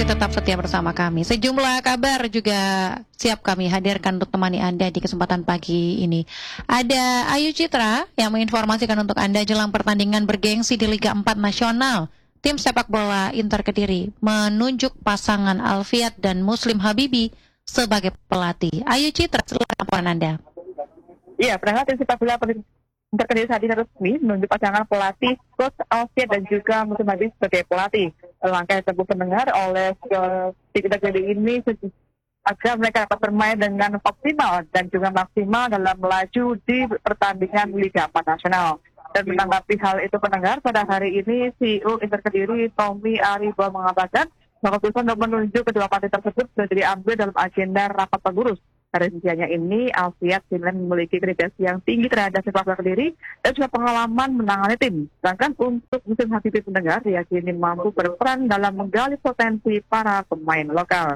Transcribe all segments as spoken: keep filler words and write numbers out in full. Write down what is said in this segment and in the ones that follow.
kasih tetap setia bersama kami. Sejumlah kabar juga siap kami hadirkan untuk temani Anda di kesempatan pagi ini. Ada Ayu Citra yang menginformasikan untuk Anda jelang pertandingan bergengsi di Liga empat Nasional. Tim sepak bola Inter Kediri menunjuk pasangan Alfiat dan Muslim Habibi sebagai pelatih. Ayu Citra, silakan laporan Anda. Iya, pendengar tim sepak bola Inter Kediri saat ini resmi menunjuk pasangan pelatih Coach Alfiat dan juga Muslim Habibi sebagai pelatih. Langkah yang tersebut pendengar oleh tim Inter Kediri ini agar mereka dapat bermain dengan optimal dan juga maksimal dalam melaju di pertandingan Liga empat Nasional. Dan menanggapi hal itu pendengar, pada hari ini C E O Inter Kediri Tommy Aribo mengatakan bahwa keputusan untuk menunjuk kedua pelatih tersebut sudah diambil dalam agenda rapat pengurus. Pada sisinya ini, Alfiat dinilai memiliki kredibilitas yang tinggi terhadap sepak bola Kediri dan juga pengalaman menangani tim. Sedangkan untuk Muslim Habibi pendengar, diyakini mampu berperan dalam menggali potensi para pemain lokal.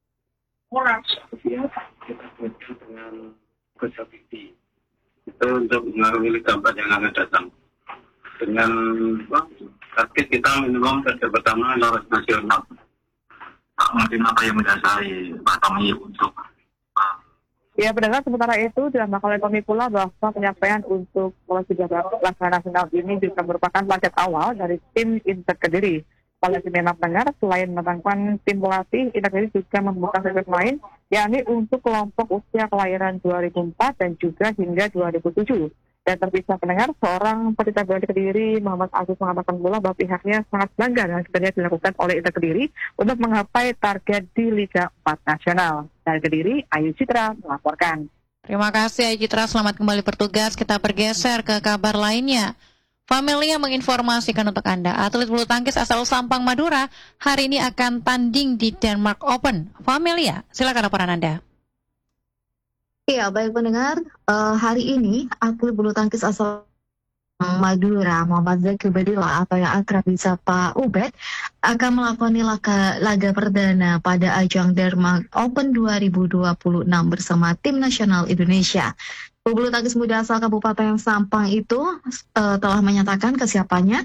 Kita tuju dengan Coach Habibi itu untuk mengaruhi Liga empat yang akan datang. Dengan wah, target kita minimum target pertama lolos nasional. Mungkin apa yang mendasari Pak Tommy untuk Ya, pendengar, sementara itu dalam oleh Tommy pula bahwa penyampaian untuk lolos pelaksanaan nasional ini juga merupakan target awal dari tim Inter Kediri. Oleh tim memang pendengar, selain menetapkan tim pelatih, Inter Kediri juga membuka sirkuit main, yakni untuk kelompok usia kelahiran dua ribu empat dan juga hingga dua ribu tujuh. Dan terpisah pendengar, seorang pecinta bola Kediri, Muhammad Agus, mengatakan pula bahwa pihaknya sangat bangga dengan kerja dilakukan oleh Inter Kediri untuk menggapai target di Liga empat Nasional. Dari Kediri, Ayu Citra melaporkan. Terima kasih Ayu Citra, selamat kembali bertugas. Kita bergeser ke kabar lainnya. Familia menginformasikan untuk Anda, atlet bulu tangkis asal Sampang, Madura, hari ini akan tanding di Denmark Open. Familia, silakan laporan Anda. Iya, baik pendengar, uh, hari ini atlet bulu tangkis asal Madura, Muhammad Zaki Badila atau yang akrab disapa Ubed, akan melakoni laga, laga perdana pada ajang Denmark Open dua ribu dua puluh enam bersama tim nasional Indonesia. Pebulu tangkis muda asal Kabupaten Sampang itu uh, telah menyatakan kesiapannya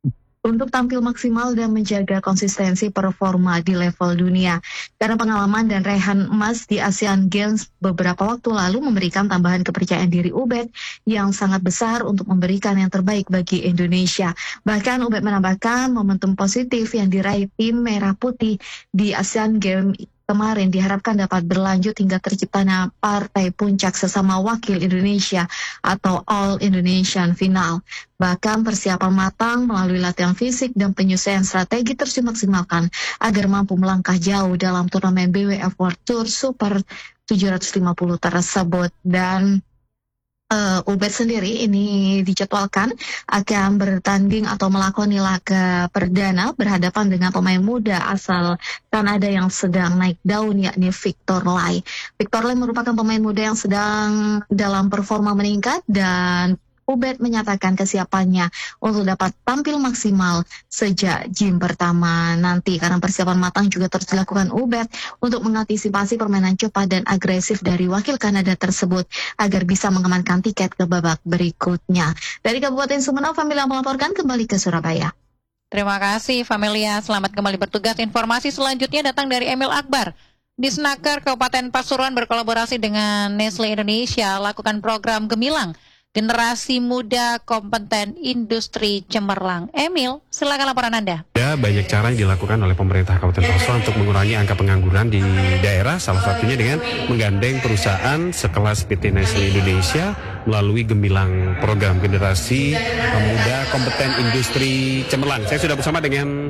untuk tampil maksimal dan menjaga konsistensi performa di level dunia. Karena pengalaman dan raihan emas di Asian Games beberapa waktu lalu memberikan tambahan kepercayaan diri Ubed yang sangat besar untuk memberikan yang terbaik bagi Indonesia. Bahkan Ubed menambahkan momentum positif yang diraih tim Merah Putih di Asian Games kemarin diharapkan dapat berlanjut hingga terciptanya partai puncak sesama wakil Indonesia atau All Indonesian Final. Bahkan persiapan matang melalui latihan fisik dan penyusunan strategi terus dimaksimalkan agar mampu melangkah jauh dalam turnamen B W F World Tour Super tujuh ratus lima puluh tersebut. Dan Uh, Ubed sendiri ini dijadwalkan akan bertanding atau melakoni laga perdana berhadapan dengan pemain muda asal Kanada yang sedang naik daun, yakni Victor Lai. Victor Lai merupakan pemain muda yang sedang dalam performa meningkat dan Ubed menyatakan kesiapannya untuk dapat tampil maksimal sejak gym pertama nanti. Karena persiapan matang juga terus dilakukan Ubed untuk mengantisipasi permainan cepat dan agresif dari wakil Kanada tersebut agar bisa mengamankan tiket ke babak berikutnya. Dari Kabupaten Sumedang, Familia melaporkan kembali ke Surabaya. Terima kasih Familia, selamat kembali bertugas. Informasi selanjutnya datang dari Emil Akbar. Disnaker Kabupaten Pasuruan berkolaborasi dengan Nestle Indonesia lakukan program Gemilang, Generasi Muda Kompeten Industri Cemerlang. Emil, silakan laporan Anda. Ya, banyak cara yang dilakukan oleh pemerintah Kabupaten Pasuruan untuk mengurangi angka pengangguran di daerah, salah satunya dengan menggandeng perusahaan sekelas P T Nestle Indonesia melalui Gemilang, program Generasi Muda Kompeten Industri Cemerlang. Saya sudah bersama dengan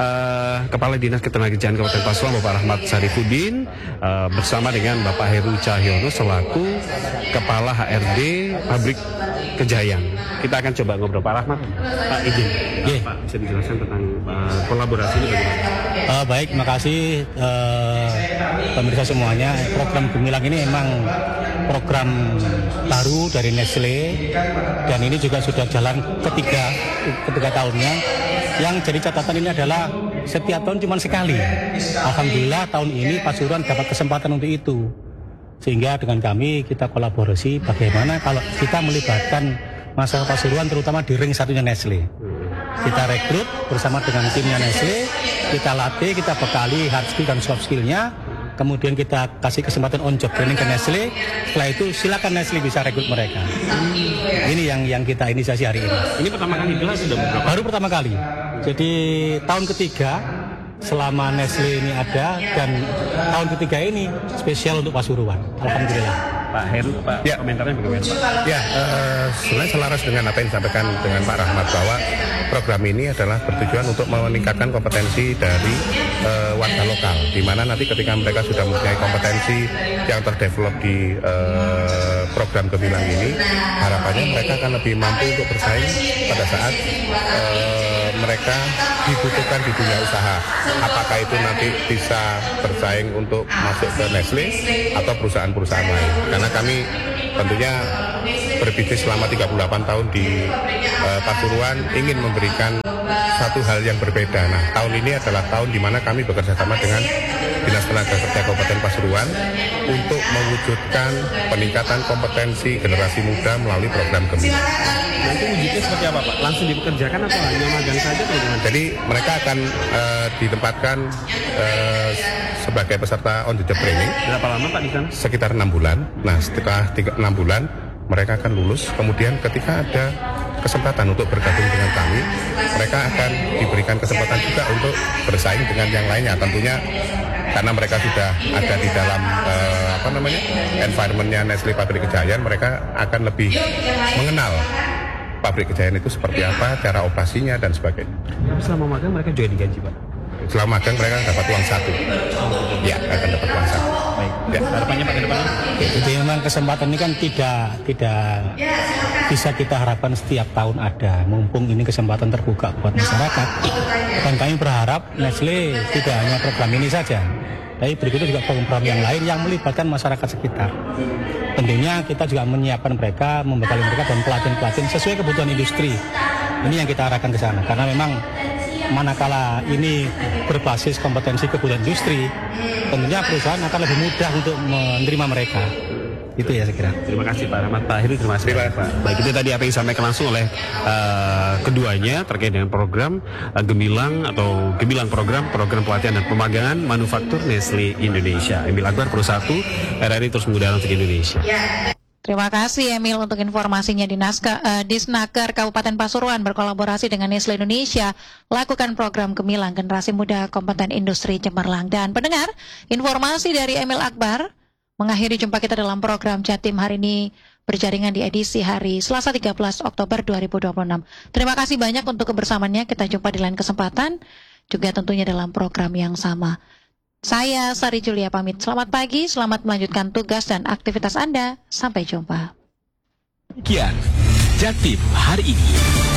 uh, Kepala Dinas Ketenagakerjaan Kabupaten Pasuruan, Bapak Rahmat Sarifudin, uh, bersama dengan Bapak Heru Cahyono selaku Kepala H R D Pabrik Kejayaan. Kita akan coba ngobrol. Pak Rahmat, Pak izin, yeah. Pak bisa dijelaskan tentang uh, kolaborasi ini bagaimana? Uh, baik, terima kasih uh, pemirsa semuanya. Program Gemilang ini memang program baru dari Nestle dan ini juga sudah jalan ketiga ketiga tahunnya. Yang jadi catatan ini adalah setiap tahun cuma sekali. Alhamdulillah tahun ini Pasuruan dapat kesempatan untuk itu. Sehingga dengan kami kita kolaborasi bagaimana kalau kita melibatkan masyarakat Pasuruan terutama di ring satunya Nestle. Kita rekrut bersama dengan timnya Nestle kita latih, kita bekali hard skill dan soft skillnya, kemudian kita kasih kesempatan on job training ke Nestle. Setelah itu silakan Nestle bisa rekrut mereka. Ini yang yang kita inisiasi hari ini. Ini pertama kali digelar sudah beberapa? Baru pertama kali. Jadi tahun ketiga selama Nestle ini ada, dan tahun ketiga ini spesial untuk Pasuruan. Alhamdulillah. Pak Heru, Pak, Ya. komentarnya bagaimana Pak? Ya, eh, sebenarnya selaras dengan apa yang disampaikan dengan Pak Rahmat bahwa program ini adalah bertujuan untuk meningkatkan kompetensi dari eh, warga lokal, di mana nanti ketika mereka sudah mempunyai kompetensi yang terdevelop di eh, program Gemilang ini, harapannya mereka akan lebih mampu untuk bersaing pada saat eh, mereka dibutuhkan di dunia usaha. Apakah itu nanti bisa bersaing untuk masuk ke Nestle atau perusahaan-perusahaan lain. Karena kami tentunya berbisnis selama tiga puluh delapan tahun di uh, Pasuruan, ingin memberikan satu hal yang berbeda. Nah, tahun ini adalah tahun di mana kami bekerja sama dengan Dinas Tenaga Kerja Kabupaten Pasuruan untuk mewujudkan peningkatan kompetensi generasi muda melalui program Gemilang. Nanti wujudnya seperti apa Pak? Langsung dipekerjakan atau hanya magang saja atau gimana? Jadi mereka akan uh, ditempatkan uh, sebagai peserta on the job training. Berapa lama Pak di sana? Sekitar enam bulan. Nah, setelah enam bulan mereka akan lulus. Kemudian ketika ada kesempatan untuk bergabung dengan kami, mereka akan diberikan kesempatan juga untuk bersaing dengan yang lainnya. Tentunya karena mereka sudah ada di dalam uh, apa namanya environmentnya Nestle Pabrik Kejayaan, mereka akan lebih mengenal Pabrik Kejayaan itu seperti apa, cara operasinya dan sebagainya. Tapi selama magang mereka juga digaji Pak? Selama magang mereka dapat uang saku. Ya, akan dapat uang saku. Baik. Ya. Harapannya Pak ke depannya? Jadi memang kesempatan ini kan tidak tidak bisa kita harapkan setiap tahun ada. Mumpung ini kesempatan terbuka buat masyarakat. Dan kami berharap Nestle tidak hanya program ini saja, tapi berikutnya juga program yang lain yang melibatkan masyarakat sekitar. Tentunya kita juga menyiapkan mereka, membekali mereka dan pelatihan-pelatihan sesuai kebutuhan industri. Ini yang kita arahkan ke sana. Karena memang manakala ini berbasis kompetensi kebutuhan industri, tentunya perusahaan akan lebih mudah untuk menerima mereka. Itu ya saya kira. Terima kasih Pak Rahmat. Pak Heru, terima kasih Pak. Baik, itu tadi apa yang disampaikan langsung oleh uh, keduanya terkait dengan program uh, Gemilang atau Gemilang program program pelatihan dan pemagangan manufaktur Nestle Indonesia. Emil Akbar, Pro satu, R R I terus mengudara untuk Indonesia. Terima kasih Emil untuk informasinya. Dinaska, uh, Disnaker Kabupaten Pasuruan berkolaborasi dengan Nestle Indonesia lakukan program Gemilang Generasi Muda Kompeten Industri Cemerlang. Dan pendengar, informasi dari Emil Akbar mengakhiri jumpa kita dalam program Jatim hari ini berjaringan di edisi hari Selasa tiga belas Oktober dua ribu dua puluh enam. Terima kasih banyak untuk kebersamaannya. Kita jumpa di lain kesempatan, juga tentunya dalam program yang sama. Saya Sari Julia pamit. Selamat pagi, selamat melanjutkan tugas dan aktivitas Anda. Sampai jumpa. Sekian Jatim hari ini.